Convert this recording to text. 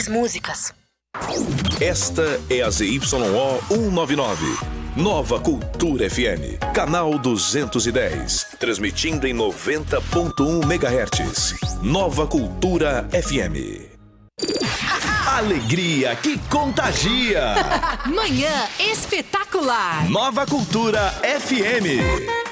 melhores músicas. Esta é a ZYO 199. Nova Cultura FM, canal 210, transmitindo em 90.1 MHz. Nova Cultura FM. Alegria que contagia. Manhã espetacular. Nova Cultura FM.